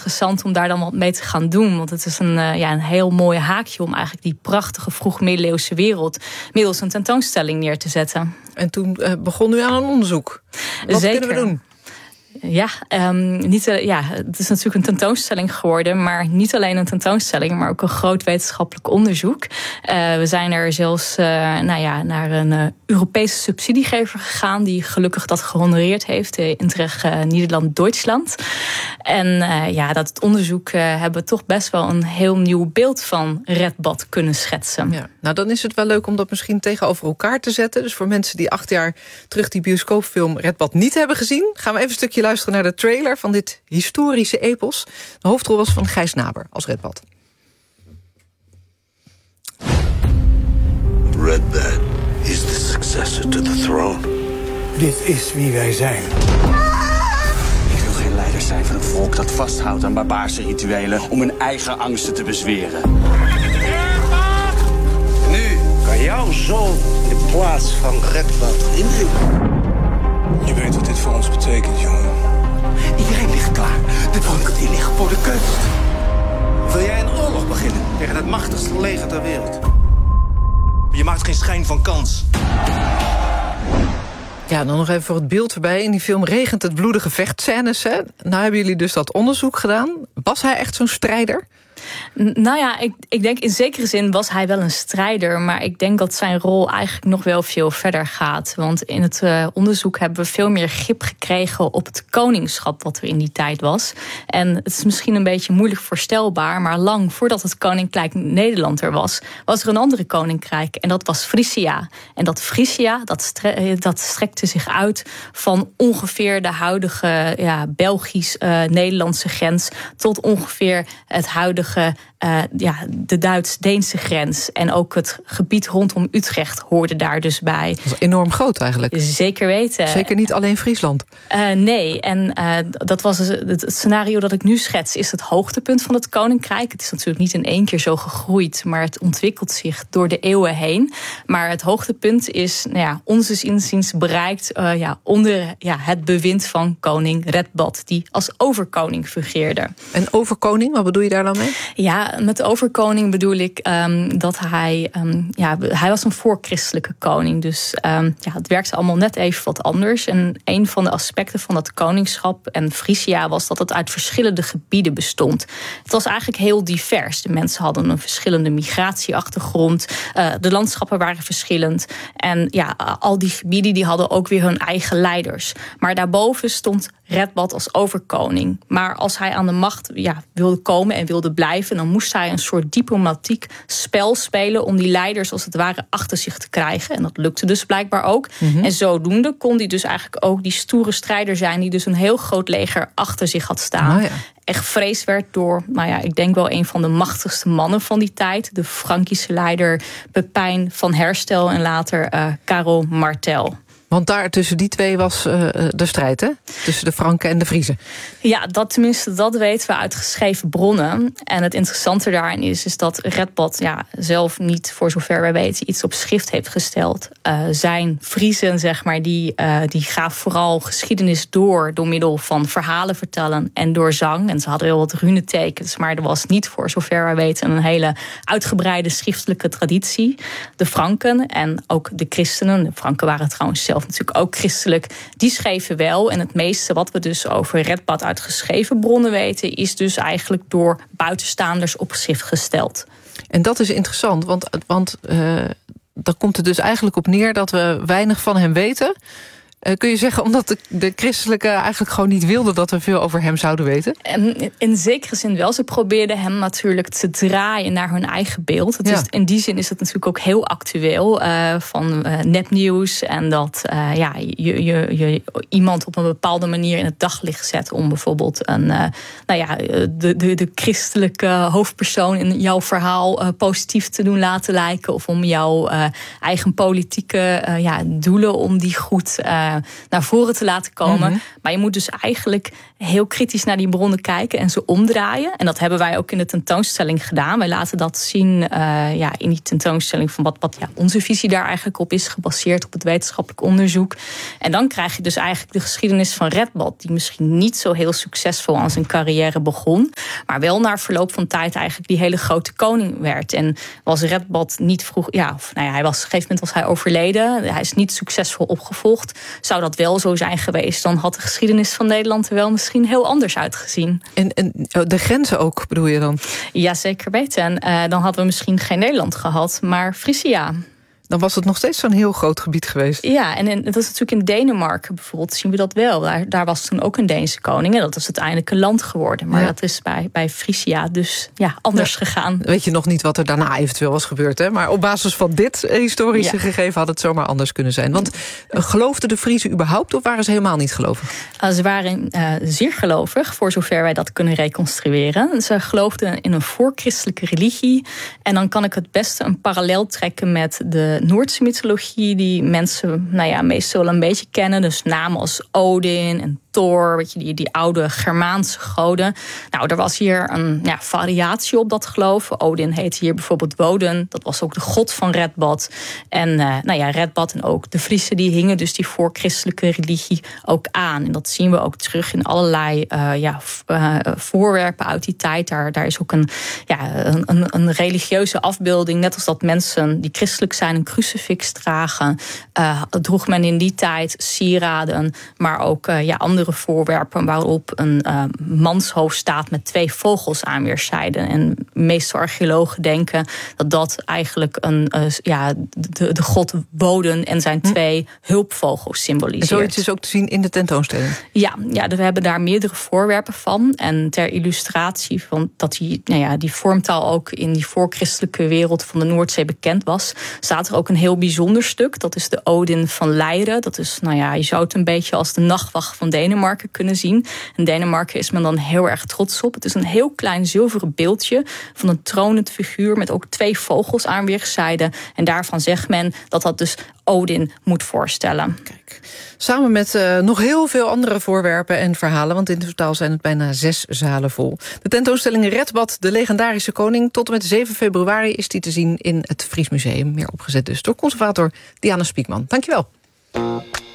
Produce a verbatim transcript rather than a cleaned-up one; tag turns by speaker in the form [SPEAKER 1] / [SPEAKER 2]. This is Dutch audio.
[SPEAKER 1] interessant om daar dan wat mee te gaan doen. Want het is een, uh, ja, een heel mooi haakje om eigenlijk die prachtige vroeg-middeleeuwse wereld middels een tentoonstelling neer te zetten.
[SPEAKER 2] En toen uh, begon u aan een onderzoek. Wat
[SPEAKER 1] Zeker.
[SPEAKER 2] kunnen we doen?
[SPEAKER 1] Ja, um, niet, uh, ja, het is natuurlijk een tentoonstelling geworden, maar niet alleen een tentoonstelling, maar ook een groot wetenschappelijk onderzoek. Uh, we zijn er zelfs uh, nou ja, naar een uh, Europese subsidiegever gegaan, die gelukkig dat gehonoreerd heeft, uh, Interreg uh, Nederland-Duitsland. En uh, ja, dat het onderzoek uh, hebben we toch best wel een heel nieuw beeld van Redbad kunnen schetsen.
[SPEAKER 2] Ja, nou, dan is het wel leuk om dat misschien tegenover elkaar te zetten. Dus voor mensen die acht jaar terug die bioscoopfilm Redbad niet hebben gezien, gaan we even een stukje luisteren naar de trailer van dit historische epos. De hoofdrol was van Gijs Naber als Redbad.
[SPEAKER 3] Redbad is the successor to the throne.
[SPEAKER 4] Dit is wie wij zijn.
[SPEAKER 5] Ik wil geen leider zijn van een volk dat vasthoudt aan barbaarse rituelen om hun eigen angsten te bezweren.
[SPEAKER 3] Nu kan jouw zoon in plaats van Redbad innemen.
[SPEAKER 4] Je weet wat dit voor ons betekent, jongen.
[SPEAKER 5] Iedereen ligt klaar. De dranken die liggen voor de kunst.
[SPEAKER 3] Wil jij een oorlog beginnen tegen het machtigste leger ter wereld? Je maakt geen schijn van kans.
[SPEAKER 2] Ja, dan nog even voor het beeld erbij. In die film regent het bloedige vechtscènes. Hè? Nou hebben jullie dus dat onderzoek gedaan. Was hij echt zo'n strijder?
[SPEAKER 1] Nou ja, ik, ik denk in zekere zin was hij wel een strijder, maar ik denk dat zijn rol eigenlijk nog wel veel verder gaat. Want in het uh, onderzoek hebben we veel meer grip gekregen op het koningschap wat er in die tijd was. En het is misschien een beetje moeilijk voorstelbaar, maar lang voordat het Koninkrijk Nederland er was, was er een andere koninkrijk en dat was Frisia. En dat Frisia, dat, stre- dat strekte zich uit van ongeveer de huidige ja, Belgisch-Nederlandse uh, grens tot ongeveer het huidige Uh, ja, de Duits-Deense grens. En ook het gebied rondom Utrecht hoorde daar dus bij.
[SPEAKER 2] Dat is enorm groot eigenlijk.
[SPEAKER 1] Zeker weten.
[SPEAKER 2] Zeker niet alleen Friesland.
[SPEAKER 1] Uh, nee, en uh, dat was dus het scenario dat ik nu schets, is het hoogtepunt van het Koninkrijk. Het is natuurlijk niet in één keer zo gegroeid, maar het ontwikkelt zich door de eeuwen heen. Maar het hoogtepunt is, nou ja, onze inziens bereikt uh, ja, onder ja, het bewind van koning Redbad, die als overkoning fungeerde.
[SPEAKER 2] En overkoning, wat bedoel je daar dan mee?
[SPEAKER 1] Ja, met overkoning bedoel ik um, dat hij... Um, ja, hij was een voorchristelijke koning. Dus um, ja, het werkte allemaal net even wat anders. En een van de aspecten van dat koningschap en Frisia was dat het uit verschillende gebieden bestond. Het was eigenlijk heel divers. De mensen hadden een verschillende migratieachtergrond. Uh, de landschappen waren verschillend. En ja, al die gebieden die hadden ook weer hun eigen leiders. Maar daarboven stond Redbad als overkoning. Maar als hij aan de macht ja, wilde komen en wilde blijven, dan moest hij een soort diplomatiek spel spelen om die leiders als het ware achter zich te krijgen. En dat lukte dus blijkbaar ook. Mm-hmm. En zodoende kon hij dus eigenlijk ook die stoere strijder zijn die dus een heel groot leger achter zich had staan.
[SPEAKER 2] Oh ja.
[SPEAKER 1] Echt gevreesd werd door, nou ja, ik denk wel een van de machtigste mannen van die tijd. De Frankische leider Pepijn van Herstel en later uh, Karel Martel.
[SPEAKER 2] Want daar tussen die twee was uh, de strijd, hè? Tussen de Franken en de Friezen.
[SPEAKER 1] Ja, dat tenminste, dat weten we uit geschreven bronnen. En het interessante daarin is, is dat Redbad ja, zelf niet, voor zover wij weten, iets op schrift heeft gesteld. Uh, zijn Friezen, zeg maar, die, uh, die gaven vooral geschiedenis door door middel van verhalen vertellen en door zang. En ze hadden wel wat runetekens, maar er was niet, voor zover wij weten, een hele uitgebreide schriftelijke traditie. De Franken en ook de christenen, de Franken waren trouwens zelf natuurlijk ook christelijk, die schreven wel. En het meeste wat we dus over Redbad uit geschreven bronnen weten, is dus eigenlijk door buitenstaanders op schrift gesteld.
[SPEAKER 2] En dat is interessant, want, want uh, daar komt het dus eigenlijk op neer dat we weinig van hem weten. Uh, kun je zeggen, omdat de, de christelijke eigenlijk gewoon niet wilden dat we veel over hem zouden weten?
[SPEAKER 1] En in zekere zin wel. Ze probeerden hem natuurlijk te draaien naar hun eigen beeld. Het
[SPEAKER 2] ja.
[SPEAKER 1] is, in die zin is het natuurlijk ook heel actueel. Uh, van uh, nepnieuws en dat uh, ja, je, je, je iemand op een bepaalde manier in het daglicht zet om bijvoorbeeld een, uh, nou ja, de, de, de christelijke hoofdpersoon in jouw verhaal uh, positief te doen laten lijken. Of om jouw uh, eigen politieke uh, ja, doelen, om die goed Uh, ja, naar voren te laten komen.
[SPEAKER 2] Mm-hmm.
[SPEAKER 1] Maar je moet dus eigenlijk heel kritisch naar die bronnen kijken en ze omdraaien. En dat hebben wij ook in de tentoonstelling gedaan. Wij laten dat zien uh, ja, in die tentoonstelling van wat, wat ja, onze visie daar eigenlijk op is, gebaseerd op het wetenschappelijk onderzoek. En dan krijg je dus eigenlijk de geschiedenis van Redbad, die misschien niet zo heel succesvol aan zijn carrière begon, maar wel na verloop van tijd eigenlijk die hele grote koning werd. En was Redbad niet vroeg, ja, of nou ja, hij was, op een gegeven moment was hij overleden. Hij is niet succesvol opgevolgd. Zou dat wel zo zijn geweest, dan had de geschiedenis van Nederland er wel misschien heel anders uitgezien.
[SPEAKER 2] En, en de grenzen ook, bedoel je dan?
[SPEAKER 1] Ja, zeker weten. En uh, dan hadden we misschien geen Nederland gehad, maar Frisia.
[SPEAKER 2] Dan was het nog steeds zo'n heel groot gebied geweest.
[SPEAKER 1] Ja, en in, dat is natuurlijk in Denemarken bijvoorbeeld, zien we dat wel. Daar, daar was toen ook een Deense koning en dat is uiteindelijk een land geworden. Maar ja. dat is bij, bij Frisia dus ja, anders ja. gegaan.
[SPEAKER 2] Weet je nog niet wat er daarna eventueel was gebeurd, hè? Maar op basis van dit historische ja. gegeven had het zomaar anders kunnen zijn. Want uh, geloofden de Friezen überhaupt of waren ze helemaal niet gelovig?
[SPEAKER 1] Uh, ze waren uh, zeer gelovig, voor zover wij dat kunnen reconstrueren. Ze geloofden in een voorchristelijke religie. En dan kan ik het beste een parallel trekken met de Noordse mythologie, die mensen nou ja, meestal wel een beetje kennen. Dus namen als Odin en Thor, weet je, die, die oude Germaanse goden. Nou, er was hier een ja, variatie op dat geloof. Odin heette hier bijvoorbeeld Woden. Dat was ook de god van Redbad. En uh, nou ja, Redbad en ook de Friezen, die hingen dus die voorchristelijke religie ook aan. En dat zien we ook terug in allerlei uh, ja, uh, voorwerpen uit die tijd. Daar, daar is ook een, ja, een, een, een religieuze afbeelding. Net als dat mensen die christelijk zijn een crucifix dragen. Uh, droeg men in die tijd sieraden, maar ook uh, ja, andere voorwerpen waarop een uh, manshoofd staat met twee vogels aan weerszijden. En de meeste archeologen denken dat dat eigenlijk een, uh, ja, de, de god Woden en zijn twee hm. hulpvogels symboliseert.
[SPEAKER 2] En zoiets is ook te zien in de tentoonstelling?
[SPEAKER 1] Ja, ja, we hebben daar meerdere voorwerpen van. En ter illustratie van dat die, nou ja, die vormtaal ook in die voorchristelijke wereld van de Noordzee bekend was, staat er ook een heel bijzonder stuk. Dat is de Odin van Leiden. Dat is, nou ja, je zou het een beetje als de nachtwacht van Denemarken kunnen zien. In Denemarken is men dan heel erg trots op. Het is een heel klein zilveren beeldje van een tronend figuur met ook twee vogels aan weerszijden. En daarvan zegt men dat dat dus Odin moet voorstellen.
[SPEAKER 2] Kijk. Samen met uh, nog heel veel andere voorwerpen en verhalen, want in totaal zijn het bijna zes zalen vol. De tentoonstelling Redbad, de legendarische koning. Tot en met zeven februari is die te zien in het Fries Museum. Meer opgezet dus door conservator Diana Spiekman. Dankjewel.